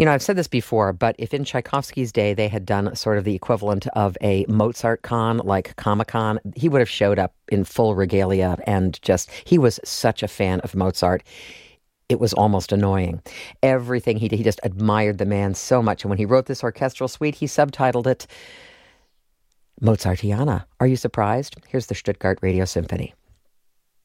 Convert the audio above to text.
I've said this before, but if in Tchaikovsky's day they had done sort of the equivalent of a Mozart con, like Comic-Con, he would have showed up in full regalia and he was such a fan of Mozart. It was almost annoying. Everything he did, he just admired the man so much. And when he wrote this orchestral suite, he subtitled it Mozartiana. Are you surprised? Here's the Stuttgart Radio Symphony.